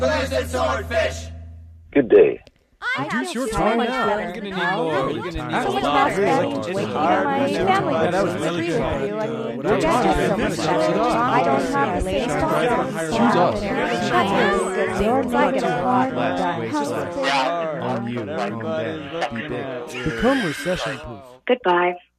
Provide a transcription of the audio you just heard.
Good day. Reduce your time now. You're gonna need more. You're gonna need So much more. better. It's hard. Yeah, that was really good. You guys are so much better. I don't have the latest Choose us. You're not getting a lot On you. Be big. Become recession proof. Goodbye.